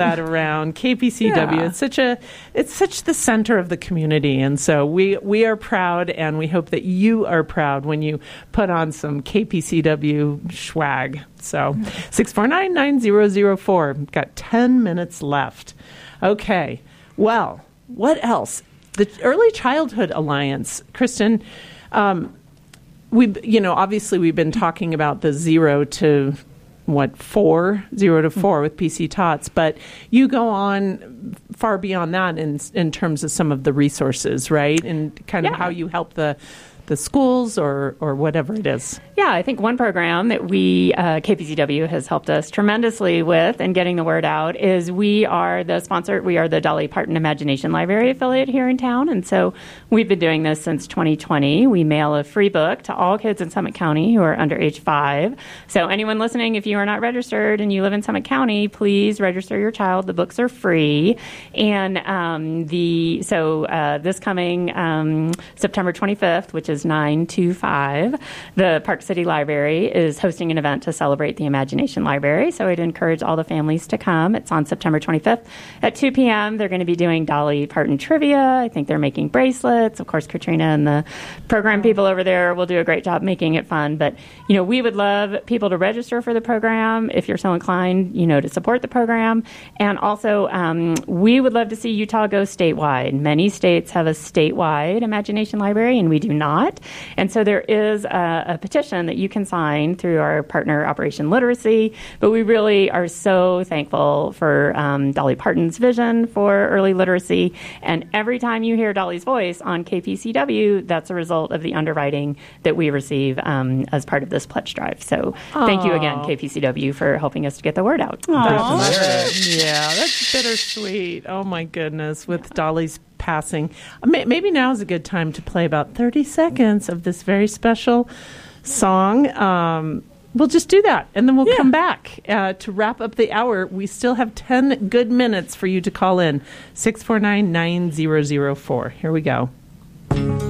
that around KPCW. Yeah. It's such the center of the community, and so we are proud, and we hope that you are proud when you put on some KPCW swag. So 649-9004. Got 10 minutes left. Okay. Well, what else? The Early Childhood Alliance, Kristen. Obviously we've been talking about the 0 to 4 with PC Tots, but you go on far beyond that in terms of some of the resources, right? And kind of how you help the schools or whatever it is. Yeah, I think one program that we, KPCW, has helped us tremendously with in getting the word out is we are the sponsor. We are the Dolly Parton Imagination Library affiliate here in town. And so we've been doing this since 2020. We mail a free book to all kids in Summit County who are under age 5. So anyone listening, if you are not registered and you live in Summit County, please register your child. The books are free. And this coming September 25th, which is 9/25, the Park City Library is hosting an event to celebrate the Imagination Library. So I'd encourage all the families to come. It's on September 25th at 2 p.m. They're going to be doing Dolly Parton trivia. I think they're making bracelets. Of course, Katrina and the program people over there will do a great job making it fun. But, we would love people to register for the program if you're so inclined, to support the program. And also, we would love to see Utah go statewide. Many states have a statewide Imagination Library, and we do not. And so there is a petition that you can sign through our partner, Operation Literacy. But we really are so thankful for Dolly Parton's vision for early literacy. And every time you hear Dolly's voice on KPCW, that's a result of the underwriting that we receive as part of this pledge drive. So thank you again, KPCW, for helping us to get the word out. That's bittersweet. Oh, my goodness, with Dolly's passing. Maybe now is a good time to play about 30 seconds of this very special song. We'll just do that, and then we'll come back to wrap up the hour. We still have 10 good minutes for you to call in. 649-9004. Here we go.